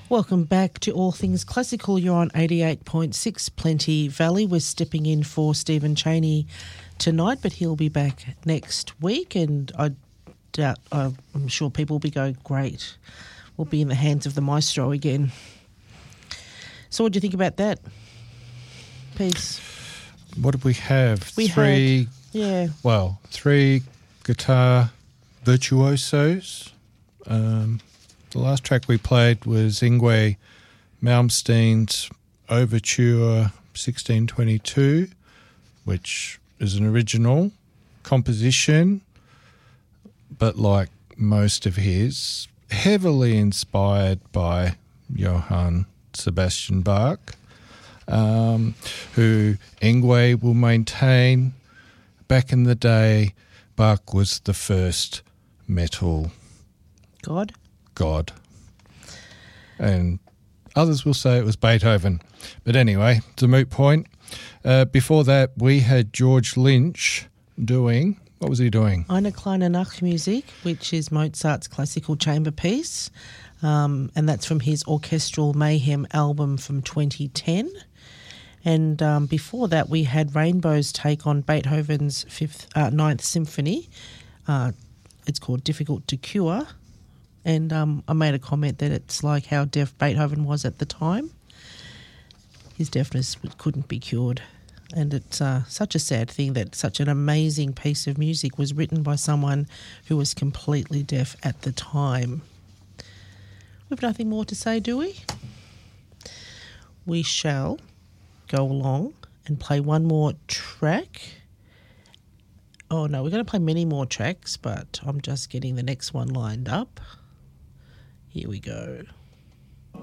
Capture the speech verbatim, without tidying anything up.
Welcome back to All Things Classical. You're on eighty-eight point six Plenty Valley. We're stepping in for Stephen Chaney tonight, but he'll be back next week, and I doubt, I'm sure people will be going, great, we'll be in the hands of the maestro again. So what do you think about that piece? What did we have? We three, had, yeah. Well, three guitar virtuosos. Um, the last track we played was Yngwie Malmsteen's Overture sixteen twenty-two, which is an original composition, but like most of his, heavily inspired by Johann Sebastian Bach, um, who Yngwie will maintain back in the day, Bach was the first metal God? God. And others will say it was Beethoven. But anyway, it's a moot point. Uh, before that, we had George Lynch doing, what was he doing? Eine kleine Nachtmusik, which is Mozart's classical chamber piece, um, and that's from his Orchestral Mayhem album from twenty ten. And um, before that, we had Rainbow's take on Beethoven's fifth, uh, Ninth Symphony. Uh, it's called Difficult to Cure. And um, I made a comment that it's like how deaf Beethoven was at the time. His deafness couldn't be cured. And it's uh, such a sad thing that such an amazing piece of music was written by someone who was completely deaf at the time. We've nothing more to say, do we? We shall go along and play one more track. Oh, no, we're going to play many more tracks, but I'm just getting the next one lined up. Here we go.